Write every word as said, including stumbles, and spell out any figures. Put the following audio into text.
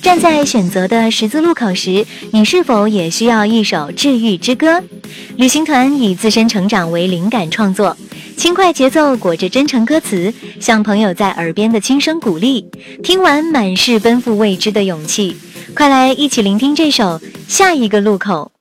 站在选择的十字路口时，你是否也需要一首治愈之歌？旅行团以自身成长为灵感创作，轻快节奏裹着真诚歌词，像朋友在耳边的轻声鼓励，听完满是奔赴未知的勇气。快来一起聆听这首《下一个路口》。